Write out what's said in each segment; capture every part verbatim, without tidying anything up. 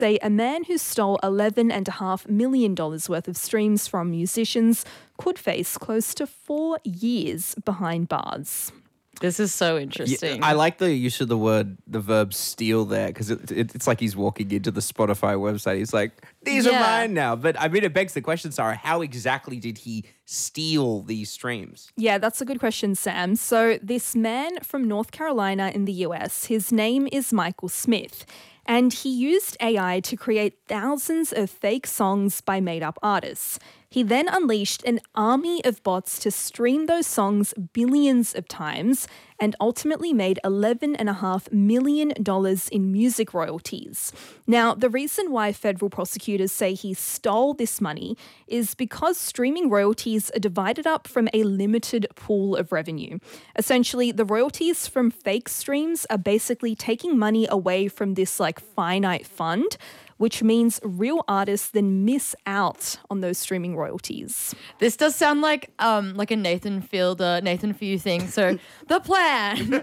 say a man who stole eleven point five million dollars worth of streams from musicians could face close to four years behind bars. This is so Yeah, interesting. I like the use of the word, the verb steal there, because it, it, it's like he's walking into the Spotify website. He's like, these Yeah. are mine now. But I mean, it begs the question, Sarah, how exactly did he steal these streams? Yeah, that's a good question, Sam. So, this man from North Carolina in the U S, his name is Michael Smith, and he used A I to create thousands of fake songs by made up artists. He then unleashed an army of bots to stream those songs billions of times and ultimately made eleven point five million dollars in music royalties. Now, the reason why federal prosecutors say he stole this money is because streaming royalties are divided up from a limited pool of revenue. Essentially, the royalties from fake streams are basically taking money away from this like finite fund, which means real artists then miss out on those streaming royalties. This does sound like um like a Nathan Fielder, Nathan For You thing. So the plan,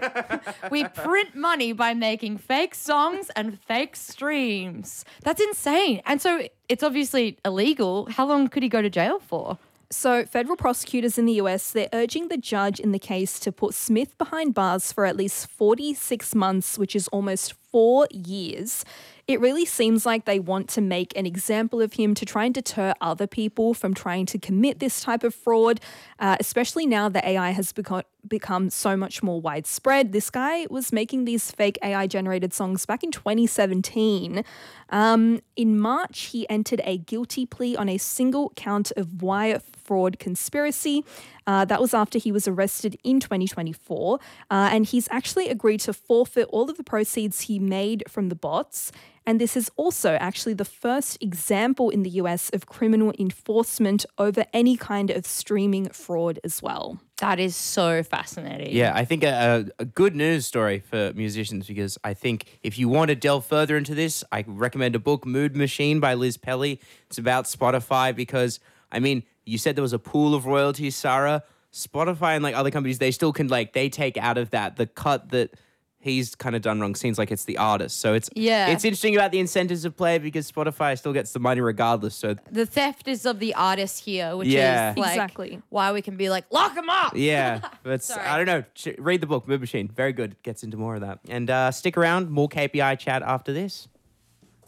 we print money by making fake songs and fake streams. That's insane. And so it's obviously illegal. How long could he go to jail for? So, federal prosecutors in the U S, they're urging the judge in the case to put Smith behind bars for at least forty-six months, which is almost four years. It really seems like they want to make an example of him to try and deter other people from trying to commit this type of fraud, uh, especially now that A I has become, become so much more widespread. This guy was making these fake A I-generated songs back in twenty seventeen. Um, in March, he entered a guilty plea on a single count of wire fraud conspiracy. Uh, that was after he was arrested in twenty twenty-four. Uh, and he's actually agreed to forfeit all of the proceeds he made from the bots. And this is also actually the first example in the U S of criminal enforcement over any kind of streaming fraud as well. That is so fascinating. Yeah, I think a, a good news story for musicians, because I think if you want to delve further into this, I recommend a book, Mood Machine by Liz Pelly. It's about Spotify because, I mean, you said there was a pool of royalties, Sarah. Spotify and like other companies, they still can like, they take out of that the cut that he's kind of done wrong. Seems like it's the artist. So it's Yeah. it's interesting about the incentives of play because Spotify still gets the money regardless. So The theft is of the artist here, which Yeah. is like Exactly. why we can be like, lock him up. yeah, but Sorry. I don't know. Ch- Read the book, Mood Machine. Very good. Gets into more of that. And uh, stick around. More K P I chat after this.